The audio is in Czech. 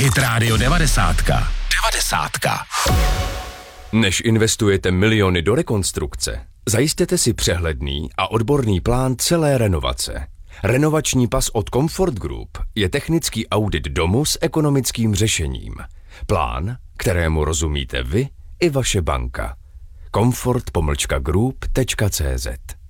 Hit Radio 90. Než investujete miliony do rekonstrukce, zajistěte si přehledný a odborný plán celé renovace. Renovační pas od Comfort Group je technický audit domu s ekonomickým řešením. Plán, kterému rozumíte vy i vaše banka. comfort-group.cz